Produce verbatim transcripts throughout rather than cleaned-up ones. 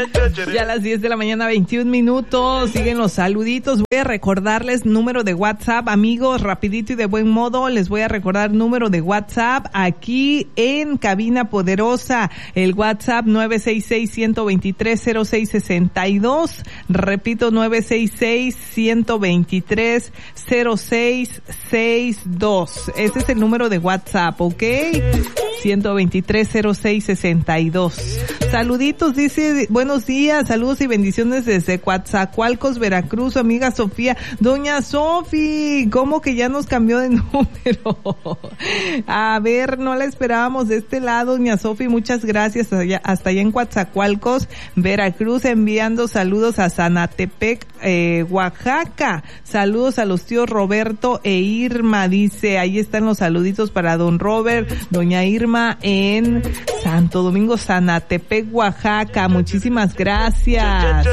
Ya a las diez de la mañana, veintiún minutos, siguen los saluditos. Voy a recordarles número de WhatsApp, amigos, rapidito y de buen modo. Les voy a recordar número de WhatsApp aquí en Cabina Poderosa. El WhatsApp nueve seis seis, uno dos tres, cero seis seis dos. Repito, nueve seis seis, uno dos tres, cero seis seis dos. Ese es el número de WhatsApp, ¿ok? uno dos tres, cero seis seis dos. Saluditos, dice, buenos días, saludos y bendiciones desde Coatzacoalcos, Veracruz, amiga Sofía. Doña Sofi, ¿cómo que ya nos cambió de número? A ver, no la esperábamos de este lado, doña Sofi, muchas gracias, allá, hasta allá en Coatzacoalcos, Veracruz, enviando saludos a Zanatepec, eh, Oaxaca. Saludos a los tíos Roberto e Irma, dice, ahí están los saluditos para don Robert, doña Irma en Santo Domingo, Zanatepec, Oaxaca. Muchísimas gracias.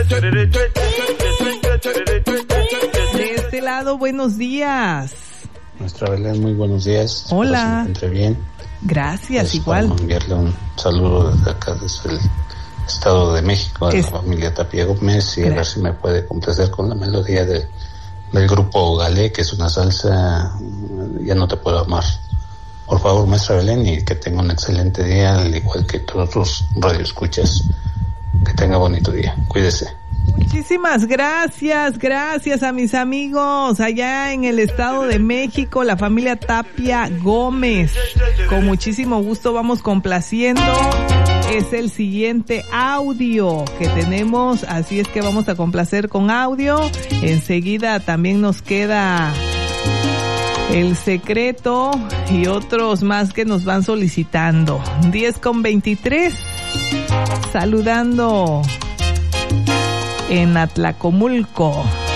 De este lado, buenos días. Nuestra Belén, muy buenos días. Hola. Espero se encuentre bien. Gracias, pues, igual. Vamos a enviarle un saludo desde acá, desde el Estado de México, a es... la familia Tapia Gómez, y Gracias. A ver si me puede complacer con la melodía de, del grupo Galé, que es una salsa, Ya no te puedo amar. Por favor, maestra Belén, y que tenga un excelente día, al igual que todos los radioescuchas. Que tenga bonito día. Cuídese. Muchísimas gracias, gracias a mis amigos allá en el Estado de México, la familia Tapia Gómez. Con muchísimo gusto vamos complaciendo. Es el siguiente audio que tenemos, así es que vamos a complacer con audio. Enseguida también nos queda El Secreto y otros más que nos van solicitando. diez con veintitrés, saludando en Atlacomulco.